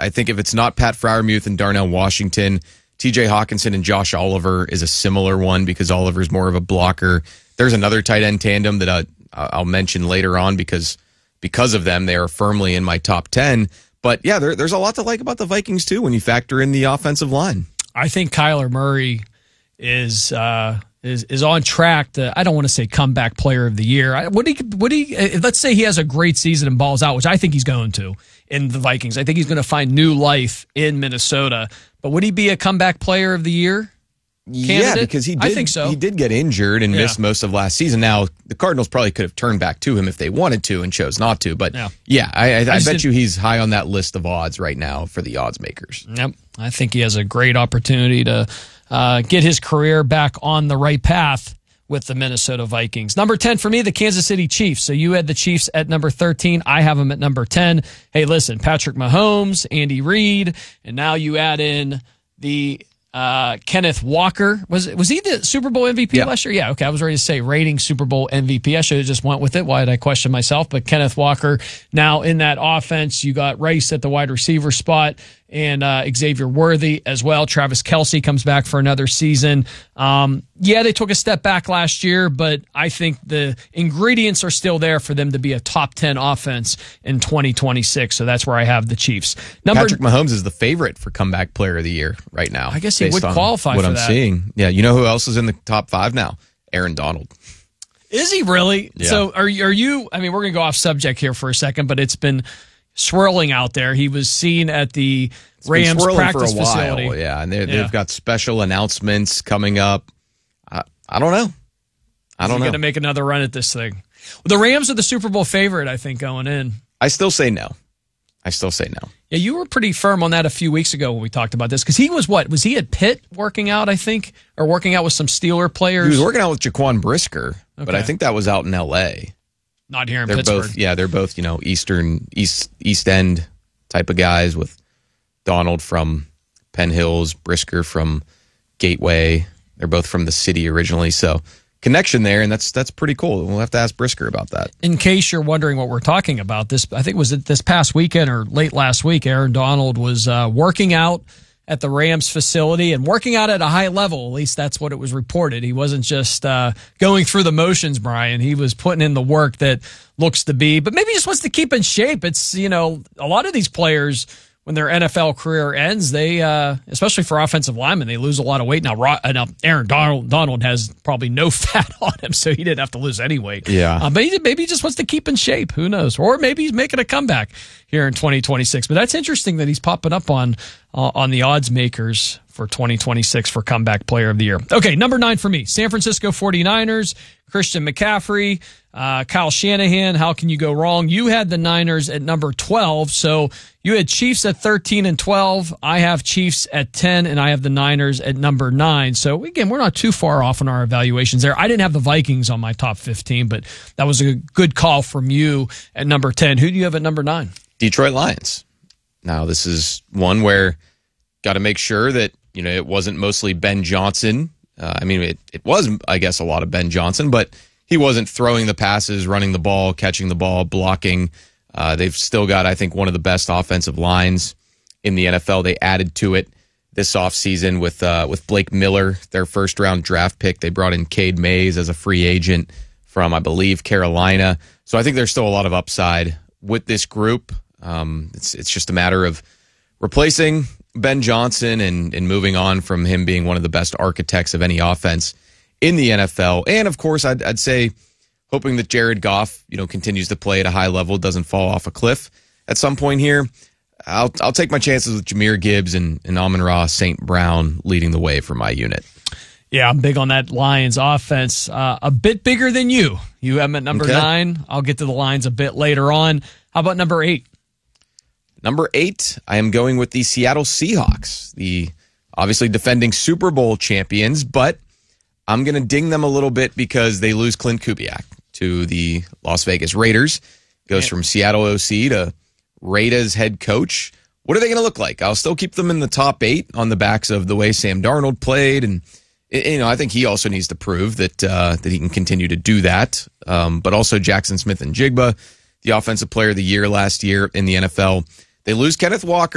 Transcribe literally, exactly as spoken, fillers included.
I think if it's not Pat Freiermuth and Darnell Washington, T J Hawkinson and Josh Oliver is a similar one because Oliver's more of a blocker. There's another tight end tandem that I, I'll mention later on because because of them, they are firmly in my top ten. But yeah, there, there's a lot to like about the Vikings too when you factor in the offensive line. I think Kyler Murray is uh, is is on track to, I don't want to say comeback player of the year. Would he? Would he? Let's say he has a great season and balls out, which I think he's going to in the Vikings. I think he's going to find new life in Minnesota. But would he be a comeback player of the year? Candidate? Yeah, because he did, I think so. He did get injured and yeah. missed most of last season. Now, the Cardinals probably could have turned back to him if they wanted to and chose not to. But yeah, yeah I, I, I, I bet did, you he's high on that list of odds right now for the odds makers. Yep. I think he has a great opportunity to uh, get his career back on the right path with the Minnesota Vikings. Number ten for me, the Kansas City Chiefs. So you had the Chiefs at number thirteen. I have them at number ten. Hey, listen, Patrick Mahomes, Andy Reid, and now you add in the uh, Kenneth Walker. Was was he the Super Bowl M V P yeah. last year? Yeah, okay. I was ready to say rating Super Bowl M V P. I should have just went with it. Why did I question myself? But Kenneth Walker now in that offense. You got Rice at the wide receiver spot and uh, Xavier Worthy as well. Travis Kelce comes back for another season. Um, yeah, they took a step back last year, but I think the ingredients are still there for them to be a top ten offense in twenty twenty-six. So that's where I have the Chiefs. Number, Patrick Mahomes is the favorite for comeback player of the year right now. I guess he would qualify what for I'm that. seeing. Yeah, you know who else is in the top five now? Aaron Donald. Is he really? Yeah. So are, are you, I mean, we're going to go off subject here for a second, but it's been swirling out there. He was seen at the it's Rams practice for a while, facility. Yeah, and yeah. they've got special announcements coming up. I, I don't know. I don't Is he know. going to make another run at this thing? Well, the Rams are the Super Bowl favorite, I think, going in. I still say no. I still say no. Yeah, you were pretty firm on that a few weeks ago when we talked about this because he was what? Was he at Pitt working out, I think, or working out with some Steeler players? He was working out with Jaquan Brisker, okay. but I think that was out in L A. Not here in they're Pittsburgh. Both, yeah, they're both, you know, Eastern, East, East End type of guys with Donald from Penn Hills, Brisker from Gateway. They're both from the city originally, so connection there, and that's that's pretty cool. We'll have to ask Brisker about that. In case you're wondering what we're talking about, this I think it was this past weekend or late last week, Aaron Donald was uh, working out at the Rams facility and working out at a high level. At least that's what it was reported. He wasn't just uh, going through the motions, Brian. He was putting in the work that looks to be, but maybe he just wants to keep in shape. It's, you know, a lot of these players, when their N F L career ends, they, uh, especially for offensive linemen, they lose a lot of weight. Now, now Aaron Donald, Donald has probably no fat on him, so he didn't have to lose any weight. Yeah. Uh, but he, maybe he just wants to keep in shape. Who knows? Or maybe he's making a comeback here in twenty twenty-six. But that's interesting that he's popping up on uh, on the odds makers for twenty twenty-six for comeback player of the year. Okay, number nine for me, San Francisco forty-niners, Christian McCaffrey, uh, Kyle Shanahan. How can you go wrong? You had the Niners at number twelve, so you had Chiefs at thirteen and twelve. I have Chiefs at ten, and I have the Niners at number nine. So, again, we're not too far off in our evaluations there. I didn't have the Vikings on my top fifteen, but that was a good call from you at number ten. Who do you have at number nine? Detroit Lions. Now, this is one where got to make sure that, you know, it wasn't mostly Ben Johnson. Uh, I mean, it, it was, I guess, a lot of Ben Johnson, but he wasn't throwing the passes, running the ball, catching the ball, blocking. Uh, they've still got, I think, one of the best offensive lines in the N F L. They added to it this offseason with uh, with Blake Miller, their first-round draft pick. They brought in Cade Mays as a free agent from, I believe, Carolina. So I think there's still a lot of upside with this group. Um, it's it's just a matter of replacing Ben Johnson and, and moving on from him being one of the best architects of any offense in the N F L. And, of course, I'd, I'd say hoping that Jared Goff, you know, continues to play at a high level, doesn't fall off a cliff at some point here. I'll I'll take my chances with Jahmyr Gibbs and, and Amon-Ra Saint Brown leading the way for my unit. Yeah, I'm big on that Lions offense. Uh, a bit bigger than you. You have them at number okay. nine. I'll get to the Lions a bit later on. How about number eight? Number eight, I am going with the Seattle Seahawks, the obviously defending Super Bowl champions, but I'm going to ding them a little bit because they lose Clint Kubiak to the Las Vegas Raiders. Goes from Seattle O C to Raiders head coach. What are they going to look like? I'll still keep them in the top eight on the backs of the way Sam Darnold played, and you know I think he also needs to prove that uh, that he can continue to do that. Um, but also Jackson Smith and Jigba, the offensive player of the year last year in the N F L. They lose Kenneth Walker.